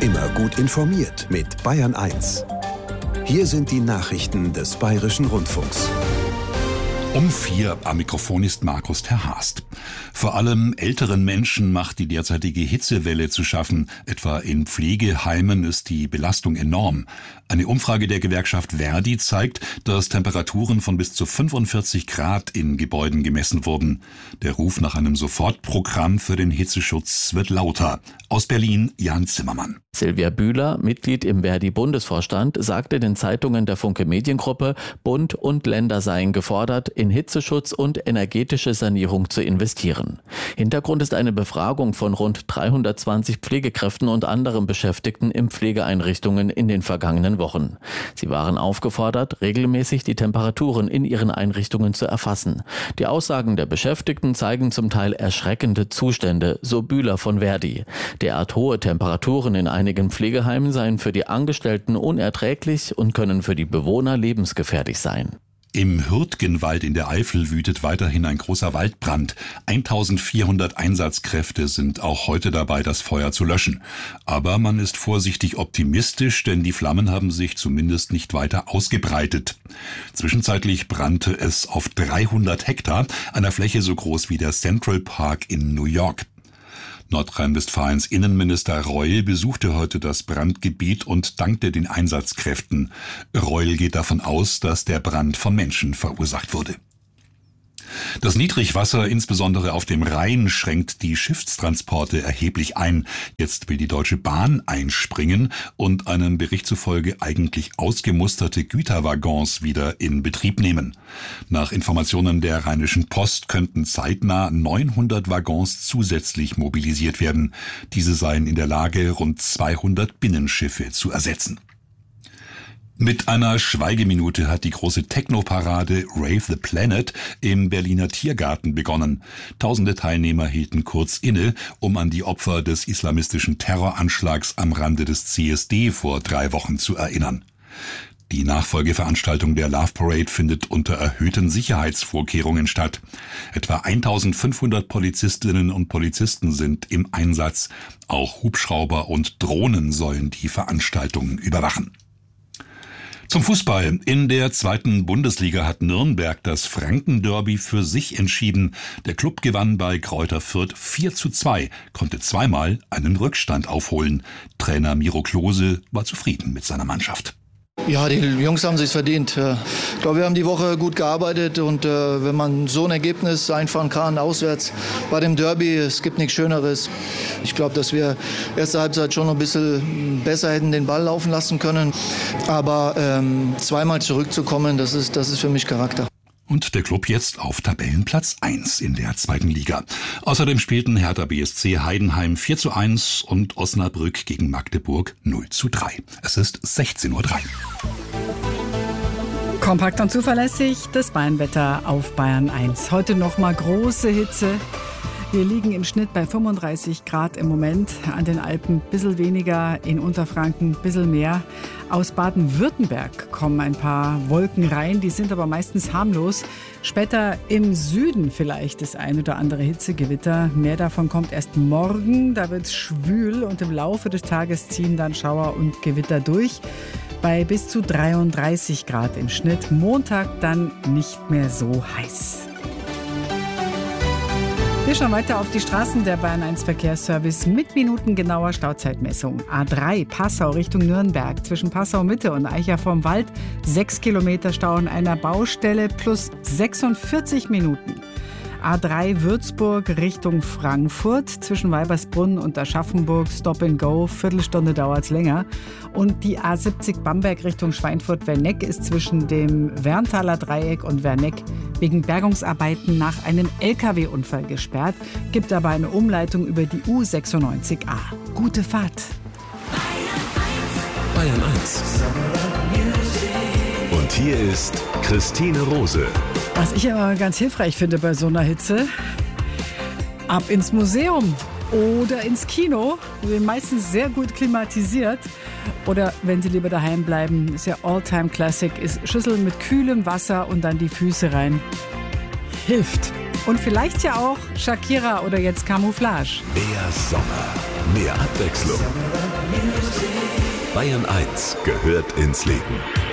Immer gut informiert mit Bayern 1. Hier sind die Nachrichten des Bayerischen Rundfunks. Um 4 am Mikrofon ist Markus Terhast. Vor allem älteren Menschen macht die derzeitige Hitzewelle zu schaffen. Etwa in Pflegeheimen ist die Belastung enorm. Eine Umfrage der Gewerkschaft ver.di zeigt, dass Temperaturen von bis zu 45 Grad in Gebäuden gemessen wurden. Der Ruf nach einem Sofortprogramm für den Hitzeschutz wird lauter. Aus Berlin Jan Zimmermann. Silvia Bühler, Mitglied im ver.di-Bundesvorstand, sagte den Zeitungen der Funke Mediengruppe, Bund und Länder seien gefordert, in Hitzeschutz und energetische Sanierung zu investieren. Hintergrund ist eine Befragung von rund 320 Pflegekräften und anderen Beschäftigten in Pflegeeinrichtungen in den vergangenen Wochen. Sie waren aufgefordert, regelmäßig die Temperaturen in ihren Einrichtungen zu erfassen. Die Aussagen der Beschäftigten zeigen zum Teil erschreckende Zustände, so Bühler von ver.di. Derart hohe Temperaturen in einigen Pflegeheimen seien für die Angestellten unerträglich und können für die Bewohner lebensgefährlich sein. Im Hürtgenwald in der Eifel wütet weiterhin ein großer Waldbrand. 1400 Einsatzkräfte sind auch heute dabei, das Feuer zu löschen. Aber man ist vorsichtig optimistisch, denn die Flammen haben sich zumindest nicht weiter ausgebreitet. Zwischenzeitlich brannte es auf 300 Hektar, einer Fläche so groß wie der Central Park in New York. Nordrhein-Westfalens Innenminister Reul besuchte heute das Brandgebiet und dankte den Einsatzkräften. Reul geht davon aus, dass der Brand von Menschen verursacht wurde. Das Niedrigwasser, insbesondere auf dem Rhein, schränkt die Schiffstransporte erheblich ein. Jetzt will die Deutsche Bahn einspringen und einem Bericht zufolge eigentlich ausgemusterte Güterwaggons wieder in Betrieb nehmen. Nach Informationen der Rheinischen Post könnten zeitnah 900 Waggons zusätzlich mobilisiert werden. Diese seien in der Lage, rund 200 Binnenschiffe zu ersetzen. Mit einer Schweigeminute hat die große Techno-Parade Rave the Planet im Berliner Tiergarten begonnen. Tausende Teilnehmer hielten kurz inne, um an die Opfer des islamistischen Terroranschlags am Rande des CSD vor 3 Wochen zu erinnern. Die Nachfolgeveranstaltung der Love Parade findet unter erhöhten Sicherheitsvorkehrungen statt. Etwa 1500 Polizistinnen und Polizisten sind im Einsatz. Auch Hubschrauber und Drohnen sollen die Veranstaltung überwachen. Zum Fußball. In der 2. Bundesliga hat Nürnberg das Franken-Derby für sich entschieden. Der Klub gewann bei Greuther Fürth 4:2, konnte zweimal einen Rückstand aufholen. Trainer Miro Klose war zufrieden mit seiner Mannschaft. Ja, die Jungs haben sich's verdient. Ich glaube, wir haben die Woche gut gearbeitet und wenn man so ein Ergebnis einfahren kann, auswärts bei dem Derby, es gibt nichts Schöneres. Ich glaube, dass wir erste Halbzeit schon ein bisschen besser hätten den Ball laufen lassen können. Aber zweimal zurückzukommen, das ist für mich Charakter. Und der Klub jetzt auf Tabellenplatz 1 in der 2. Liga. Außerdem spielten Hertha BSC Heidenheim 4:1 und Osnabrück gegen Magdeburg 0:3. Es ist 16:03 Uhr. Kompakt und zuverlässig, das Bayernwetter auf Bayern 1. Heute nochmal große Hitze. Wir liegen im Schnitt bei 35 Grad im Moment. An den Alpen ein bisschen weniger, in Unterfranken ein bisschen mehr. Aus Baden-Württemberg kommen ein paar Wolken rein, die sind aber meistens harmlos. Später im Süden vielleicht das ein oder andere Hitzegewitter. Mehr davon kommt erst morgen, da wird es schwül und im Laufe des Tages ziehen dann Schauer und Gewitter durch. Bei bis zu 33 Grad im Schnitt. Montag dann nicht mehr so heiß. Wir schauen weiter auf die Straßen. Der Bayern 1 Verkehrsservice mit minutengenauer Stauzeitmessung. A3 Passau Richtung Nürnberg zwischen Passau Mitte und Eicher vorm Wald. 6 Kilometer Stau an einer Baustelle plus 46 Minuten. A3 Würzburg Richtung Frankfurt zwischen Weibersbrunn und Aschaffenburg Stop and Go, Viertelstunde dauert es länger. Und die A70 Bamberg Richtung Schweinfurt-Werneck ist zwischen dem Werntaler Dreieck und Werneck wegen Bergungsarbeiten nach einem LKW-Unfall gesperrt, gibt aber eine Umleitung über die U96A. Gute Fahrt. Bayern 1. Und hier ist Christine Rose. Was ich immer ganz hilfreich finde bei so einer Hitze, ab ins Museum oder ins Kino. Wir sind meistens sehr gut klimatisiert. Oder wenn Sie lieber daheim bleiben, ist ja All-Time Classic, ist Schüssel mit kühlem Wasser und dann die Füße rein. Hilft. Und vielleicht ja auch Shakira oder jetzt Camouflage. Mehr Sommer, mehr Abwechslung. Bayern 1 gehört ins Leben.